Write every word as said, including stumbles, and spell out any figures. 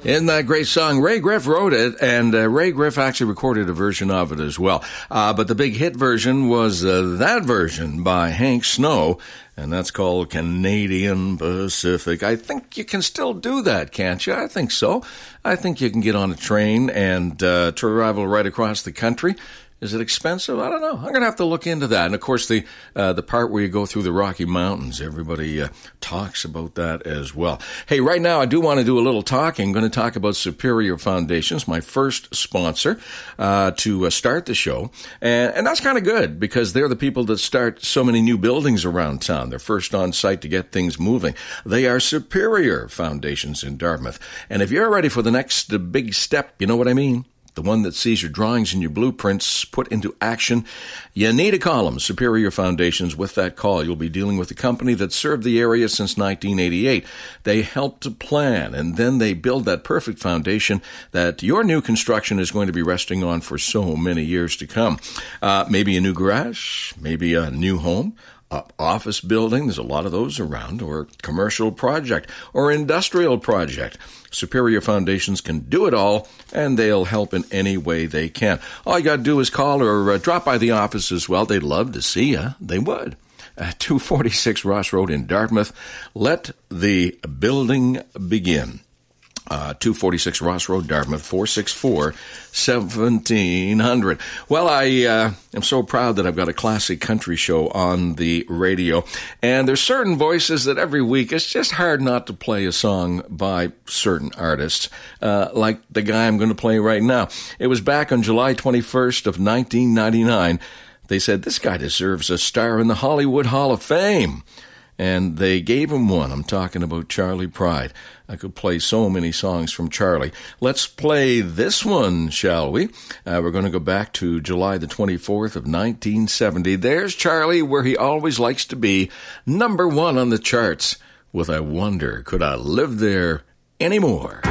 Isn't that a great song? Ray Griff wrote it, and uh, Ray Griff actually recorded a version of it as well. Uh, but the big hit version was uh, that version by Hank Snow, and that's called Canadian Pacific. I think you can still do that, can't you? I think so. I think you can get on a train and uh, travel right across the country. Is it expensive? I don't know. I'm going to have to look into that. And, of course, the uh, the part where you go through the Rocky Mountains, everybody uh, talks about that as well. Hey, right now I do want to do a little talking. I'm going to talk about Superior Foundations, my first sponsor uh, to uh, start the show. And, and that's kind of good because they're the people that start so many new buildings around town. They're first on site to get things moving. They are Superior Foundations in Dartmouth. And if you're ready for the next uh, big step, you know what I mean? The one that sees your drawings and your blueprints put into action, you need to call them, Superior Foundations. With that call, you'll be dealing with a company that served the area since nineteen eighty-eight. They help to plan, and then they build that perfect foundation that your new construction is going to be resting on for so many years to come. Uh, maybe a new garage, maybe a new home, Uh, office building, there's a lot of those around, or commercial project, or industrial project. Superior Foundations can do it all, and they'll help in any way they can. All you got to do is call or uh, drop by the office as well. They'd love to see you. They would. Uh, two forty-six Ross Road in Dartmouth. Let the building begin. Uh, two forty-six Ross Road, Dartmouth, four six four, one seven zero zero. Well, I uh, am so proud that I've got a classic country show on the radio. And there's certain voices that every week, it's just hard not to play a song by certain artists, uh, like the guy I'm going to play right now. It was back on July twenty-first of nineteen ninety-nine. They said, this guy deserves a star in the Hollywood Hall of Fame. And they gave him one. I'm talking about Charley Pride. I could play so many songs from Charlie. Let's play this one, shall we? Uh, we're going to go back to July the twenty-fourth of nineteen seventy. There's Charlie, where he always likes to be, number one on the charts with I Wonder, Could I Live There Anymore?